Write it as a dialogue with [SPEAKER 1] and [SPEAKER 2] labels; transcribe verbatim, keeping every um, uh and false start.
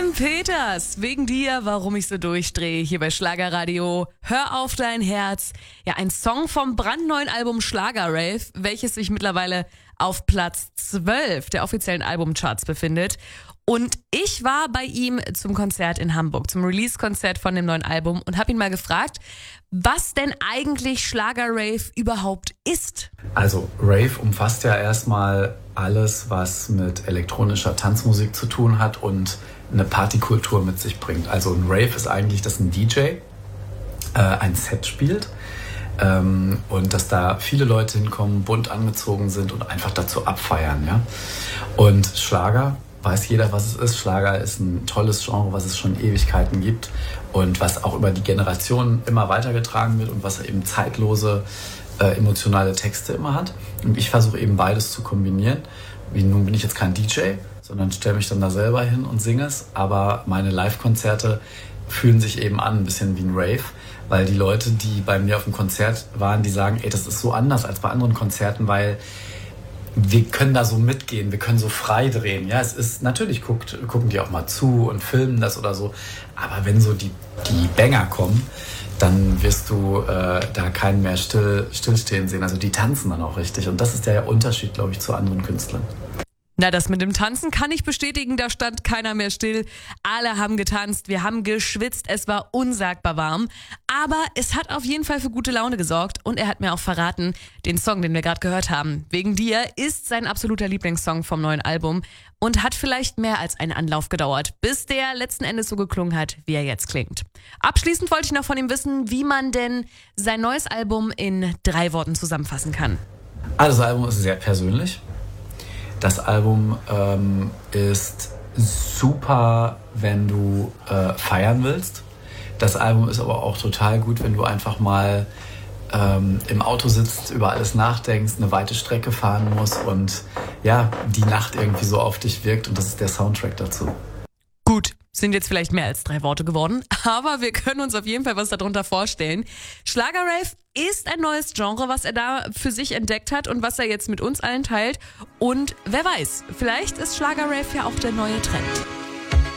[SPEAKER 1] Tim Peters, wegen dir, warum ich so durchdrehe, hier bei Schlagerradio. Hör auf dein Herz. Ja, ein Song vom brandneuen Album Schlager Rave, welches sich mittlerweile auf Platz zwölf der offiziellen Albumcharts befindet. Und ich war bei ihm zum Konzert in Hamburg, zum Release-Konzert von dem neuen Album und habe ihn mal gefragt, was denn eigentlich Schlager-Rave überhaupt ist.
[SPEAKER 2] Also Rave umfasst ja erstmal alles, was mit elektronischer Tanzmusik zu tun hat und eine Partykultur mit sich bringt. Also ein Rave ist eigentlich, dass ein D J äh, ein Set spielt ähm, und dass da viele Leute hinkommen, bunt angezogen sind und einfach dazu abfeiern. Ja? Und Schlager, weiß jeder, was es ist. Schlager ist ein tolles Genre, was es schon Ewigkeiten gibt und was auch über die Generationen immer weitergetragen wird und was eben zeitlose, äh, emotionale Texte immer hat. Und ich versuche eben beides zu kombinieren. Wie, nun bin ich jetzt kein D J, sondern stelle mich dann da selber hin und singe es. Aber meine Live-Konzerte fühlen sich eben an, ein bisschen wie ein Rave, weil die Leute, die bei mir auf dem Konzert waren, die sagen, ey, das ist so anders als bei anderen Konzerten, weil wir können da so mitgehen, wir können so frei drehen. Ja, es ist, natürlich guckt, gucken die auch mal zu und filmen das oder so. Aber wenn so die, die Banger kommen, dann wirst du äh, da keinen mehr still, stillstehen sehen. Also die tanzen dann auch richtig. Und das ist der Unterschied, glaube ich, zu anderen Künstlern.
[SPEAKER 1] Na, das mit dem Tanzen kann ich bestätigen, da stand keiner mehr still. Alle haben getanzt, wir haben geschwitzt, es war unsagbar warm. Aber es hat auf jeden Fall für gute Laune gesorgt und er hat mir auch verraten, den Song, den wir gerade gehört haben, Wegen dir, ist sein absoluter Lieblingssong vom neuen Album und hat vielleicht mehr als einen Anlauf gedauert, bis der letzten Endes so geklungen hat, wie er jetzt klingt. Abschließend wollte ich noch von ihm wissen, wie man denn sein neues Album in drei Worten zusammenfassen kann.
[SPEAKER 2] Also das Album ist sehr persönlich. Das Album ähm, ist super, wenn du äh, feiern willst. Das Album ist aber auch total gut, wenn du einfach mal ähm, im Auto sitzt, über alles nachdenkst, eine weite Strecke fahren musst und ja, die Nacht irgendwie so auf dich wirkt und das ist der Soundtrack dazu.
[SPEAKER 1] Gut, sind jetzt vielleicht mehr als drei Worte geworden, aber wir können uns auf jeden Fall was darunter vorstellen. Schlager Rave ist ein neues Genre, was er da für sich entdeckt hat und was er jetzt mit uns allen teilt. Und wer weiß, vielleicht ist Schlager Rave ja auch der neue Trend.